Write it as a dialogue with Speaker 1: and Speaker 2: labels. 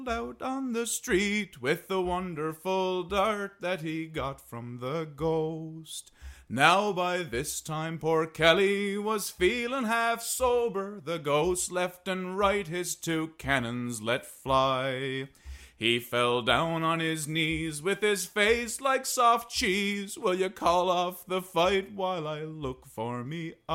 Speaker 1: out on the street with the wonderful dart that he got from the ghost. Now by this time poor Kelly was feeling half sober. The ghost left and right his two cannons let fly. He fell down on his knees with his face like soft cheese. Will you call off the fight while I look for me